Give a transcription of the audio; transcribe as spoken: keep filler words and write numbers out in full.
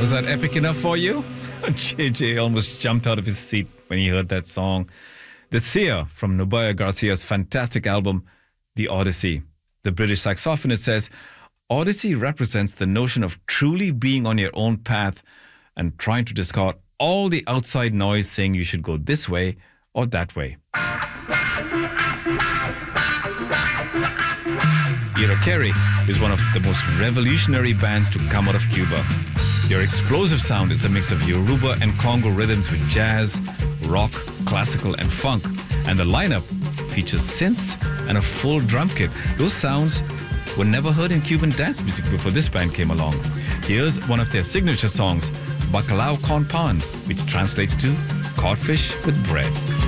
Was that epic enough for you? J J almost jumped out of his seat when he heard that song. The Seer from Nubia Garcia's fantastic album, The Odyssey. The British saxophonist says, Odyssey represents the notion of truly being on your own path and trying to discard all the outside noise saying you should go this way or that way. Irakere is one of the most revolutionary bands to come out of Cuba. Their explosive sound is a mix of Yoruba and Congo rhythms with jazz, rock, classical and funk. And the lineup features synths and a full drum kit. Those sounds were never heard in Cuban dance music before this band came along. Here's one of their signature songs, Bacalao con Pan, which translates to codfish with bread.